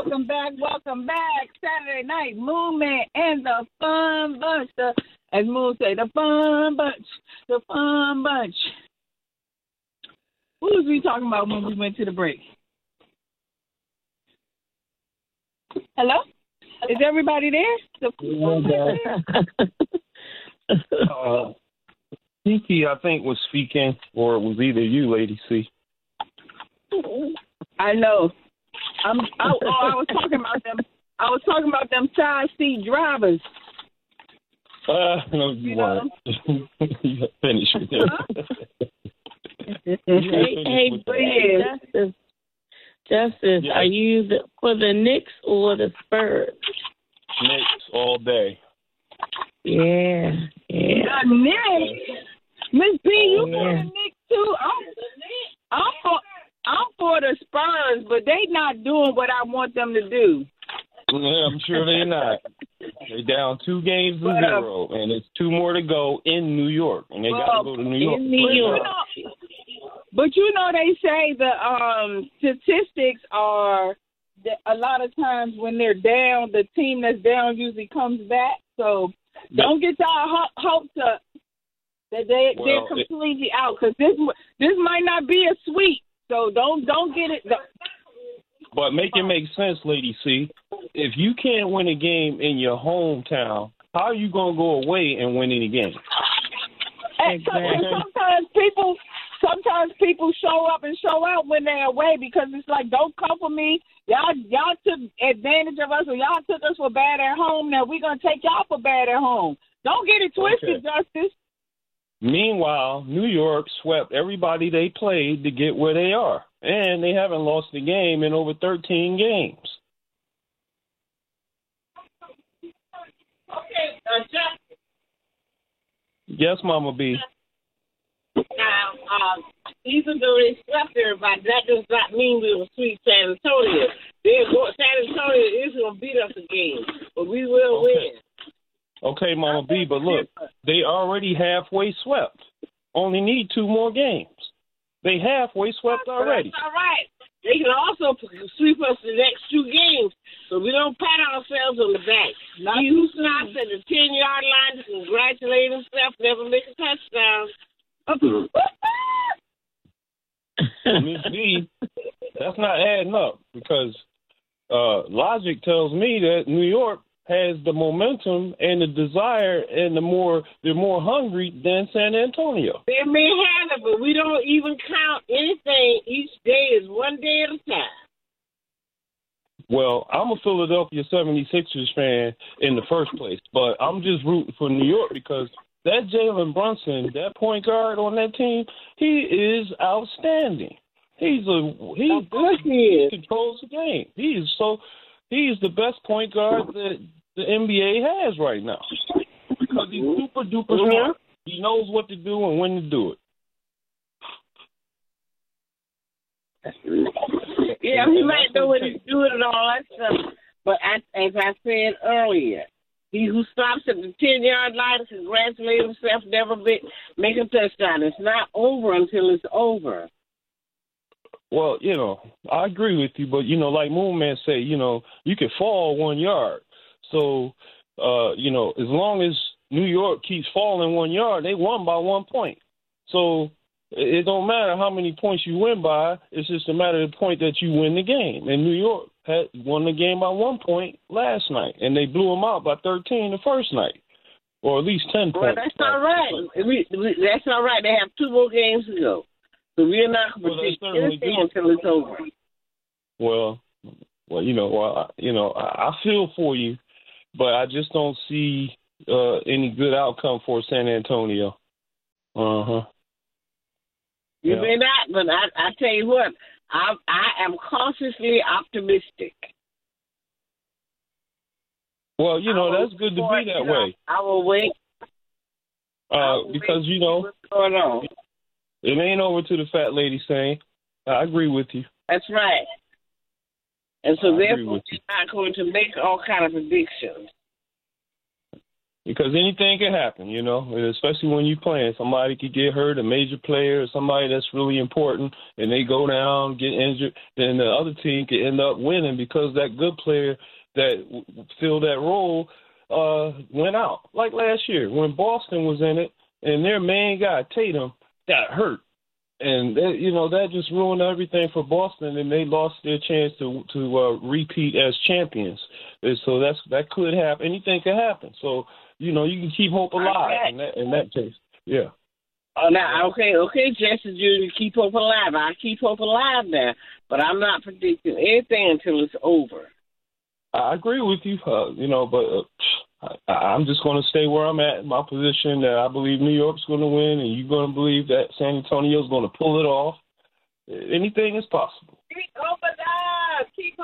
welcome back. Saturday night, Moon Man and the Fun Bunch. As Moon say, the Fun Bunch. Who was we talking about when we went to the break? Hello? Is everybody there? Kiki, I think, was speaking, or it was either you, Lady C. I know. I was talking about them. I was talking about them side seat drivers. No, you weren't. You finished with them. Hey, Justice, yeah. Are you for the Knicks or the Spurs? Knicks all day. Yeah. The Knicks. Miss B, you for the Knicks too? I'm for the Spurs, but they not doing what I want them to do. Yeah, I'm sure they're not. They're down 2-0, and it's 2 more to go in New York, and they got to go to New York. In New York. But they say the statistics are that a lot of times when they're down, the team that's down usually comes back. So don't get y'all hopes up that they're completely out, because this might not be a sweep. So don't get it. But make it make sense, Lady C. If you can't win a game in your hometown, how are you going to go away and win any game? Exactly. Sometimes people show up and show out when they're away, because it's like, don't come for me. Y'all took advantage of us, or y'all took us for bad at home. Now we're going to take y'all for bad at home. Don't get it twisted, Justice. Meanwhile, New York swept everybody they played to get where they are, and they haven't lost a game in over 13 games. Okay, Justice. Yes, Mama B. Now, even though they swept everybody, that does not mean we will sweep San Antonio. San Antonio is going to beat us again, but we will win. Okay, Mama B, but look, they already halfway swept. Only need 2 more games. They halfway swept already. That's all right. They can also sweep us the next 2 games, so we don't pat ourselves on the back. He who stops at the 10-yard line to congratulate himself never make a touchdown. Miss B, that's not adding up, because logic tells me that New York has the momentum and the desire, and they're more hungry than San Antonio. They may have it, but we don't even count anything. Each day is one day at a time. Well, I'm a Philadelphia 76ers fan in the first place, but I'm just rooting for New York, because that Jalen Brunson, that point guard on that team, he is outstanding. He controls the game. He's the best point guard that the NBA has right now, because he's super duper smart. He knows what to do and when to do it. Yeah, he might know what he's doing and all that stuff. But as I said earlier, he who stops at the 10-yard line to congratulate himself never make a touchdown. It's not over until it's over. Well, I agree with you, but, like Moon Man say, you can fall 1 yard. So, as long as New York keeps falling 1 yard, they won by 1 point. So it don't matter how many points you win by. It's just a matter of the point that you win the game. And New York had won the game by 1 point last night, and they blew them out by 13 the first night, or at least 10 points. Well, that's all right. That's all right. They have 2 more games to go. So we're not going to predict anything until it's over. Well, I feel for you, but I just don't see any good outcome for San Antonio. You may not, but I tell you what, I am cautiously optimistic. Well, that's good to be that way. I will wait. Because, what's going on. It ain't over to the fat lady saying. I agree with you. That's right. And so therefore, we're not going to make all kind of predictions. Because anything can happen, you know, and especially when you're playing. Somebody could get hurt, a major player, or somebody that's really important, and they go down, get injured, then the other team could end up winning because that good player that filled that role went out. Like last year when Boston was in it, and their main guy, Tatum, got hurt. And, that just ruined everything for Boston, and they lost their chance to repeat as champions. And so that could happen. Anything could happen. So, you can keep hope alive in that case. Yeah. Oh, now, okay, Jesse Jr., keep hope alive. I keep hope alive now, but I'm not predicting anything until it's over. I agree with you, but I'm just going to stay where I'm at in my position that I believe New York's going to win, and you're going to believe that San Antonio's going to pull it off. Anything is possible. Keep hope alive. Keep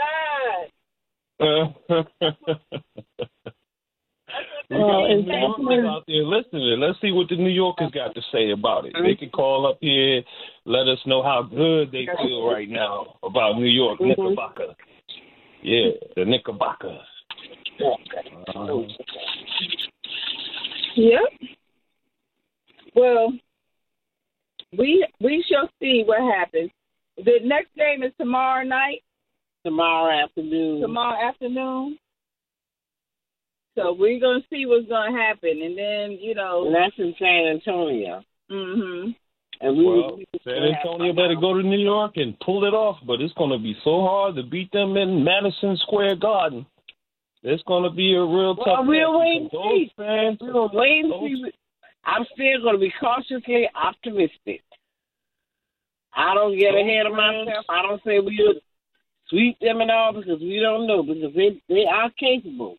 hope alive. We got the New Yorkers out there listening. Let's see what the New Yorkers got to say about it. They can call up here, let us know how good they feel right now about New York, Knickerbocker. Yeah, the Knickerbockers. Yep. Well, we shall see what happens. The next game is tomorrow night. Tomorrow afternoon. So we're going to see what's going to happen. And then, And that's in San Antonio. Mm-hmm. And San Antonio better go to New York and pull it off, but it's going to be so hard to beat them in Madison Square Garden. It's going to be a real tough match. We'll wait and see. We'll wait and see. I'm still going to be cautiously optimistic. I don't get ahead of myself. I don't say we'll sweep them and all because we don't know, because they are capable.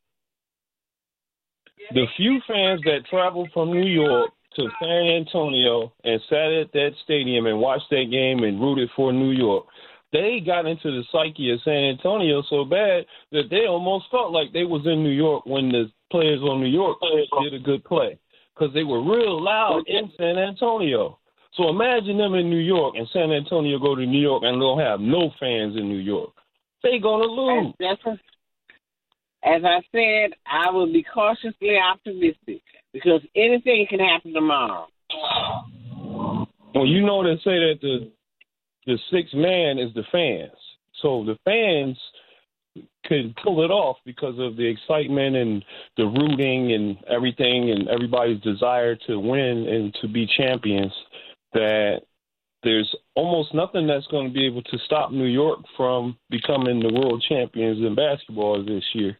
The few fans that traveled from New York to San Antonio and sat at that stadium and watched that game and rooted for New York, they got into the psyche of San Antonio so bad that they almost felt like they was in New York when the players on New York did a good play, because they were real loud in San Antonio. So imagine them in New York and San Antonio go to New York and they'll have no fans in New York. They going to lose. As I said, I will be cautiously optimistic because anything can happen tomorrow. Well, they say that the sixth man is the fans. So the fans could pull it off because of the excitement and the rooting and everything and everybody's desire to win and to be champions, that there's almost nothing that's going to be able to stop New York from becoming the world champions in basketball this year.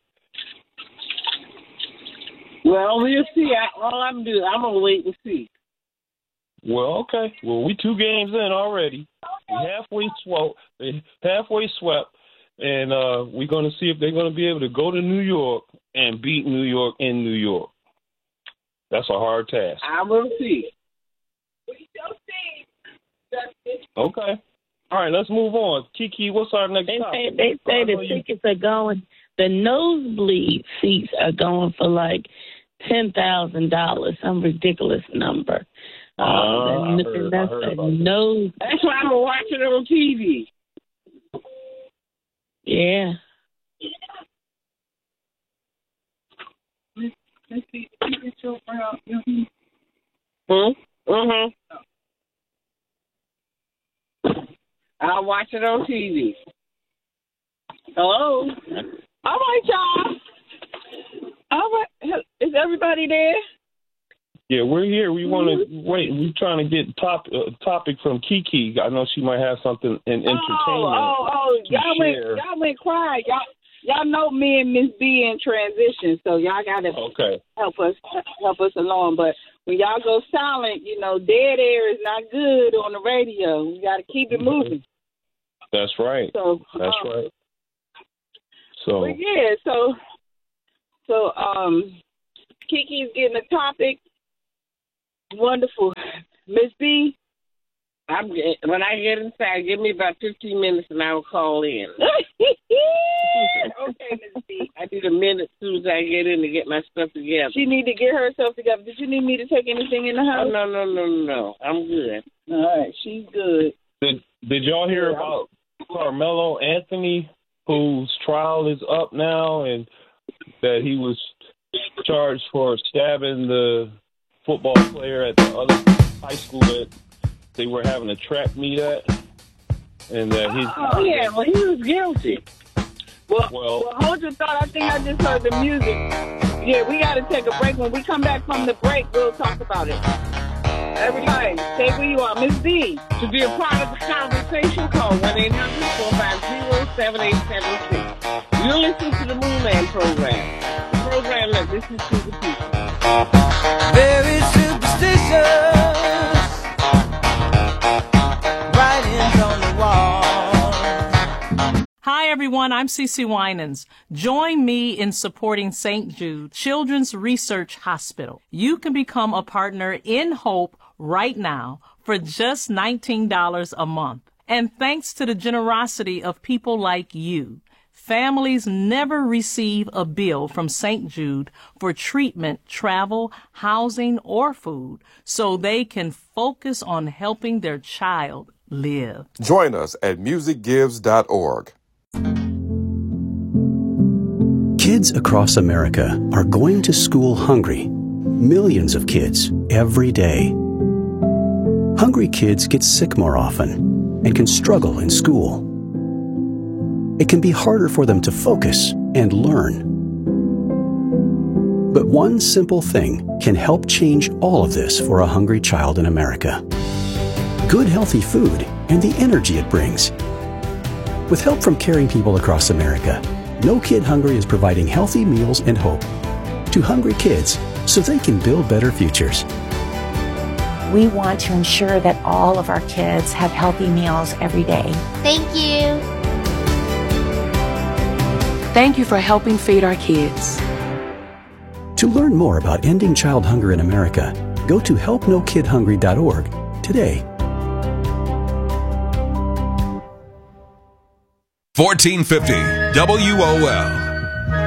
Well, we'll see. All I'm going to wait and see. Well, okay. Well, we 2 games in already. We halfway swept, and we're going to see if they're going to be able to go to New York and beat New York in New York. That's a hard task. I will see. We shall see. Okay. All right, let's move on. Kiki, what's our next topic? They say the tickets are going, the nosebleed seats are going for like $10,000, some ridiculous number. That's a nose. That's why I'm watching it on TV. Yeah. Let's see. I'll watch it on TV. Hello? All right, y'all. All right. Is everybody there? Yeah, we're here. We want to wait. We're trying to get topic from Kiki. I know she might have something in entertainment. Y'all went quiet. Y'all know me and Miss B in transition, so y'all gotta help us along. But when y'all go silent, dead air is not good on the radio. We gotta keep it moving. That's right. That's right. So Kiki's getting a topic. Wonderful. Miss B? When I get inside, give me about 15 minutes and I will call in. Okay, Miss B. I need a minute as soon as I get in to get my stuff together. She need to get herself together. Did you need me to take anything in the house? No. I'm good. All right, she's good. Did y'all hear about Carmelo Anthony, whose trial is up now, and that he was charged for stabbing the football player at the other high school that they were having a track meet at, and that he was guilty. Well, hold your thought. I think I just heard the music. Yeah, we got to take a break. When we come back from the break, we'll talk about it. Everybody, stay where you are. Miss B. To be a part of the conversation, call 1-800-450-7876. You're listening to the Moon Man program. The program that listens to the people. Very superstitious. Writings on the wall. Hi, everyone. I'm Cece Winans. Join me in supporting St. Jude Children's Research Hospital. You can become a partner in Hope right now for just $19 a month. And thanks to the generosity of people like you, families never receive a bill from St. Jude for treatment, travel, housing, or food, so they can focus on helping their child live. Join us at musicgives.org. Kids across America are going to school hungry. Millions of kids every day. Hungry kids get sick more often and can struggle in school. It can be harder for them to focus and learn. But one simple thing can help change all of this for a hungry child in America. Good healthy food and the energy it brings. With help from caring people across America, No Kid Hungry is providing healthy meals and hope to hungry kids so they can build better futures. We want to ensure that all of our kids have healthy meals every day. Thank you. Thank you for helping feed our kids. To learn more about ending child hunger in America, go to helpnokidhungry.org today. 1450 WOL.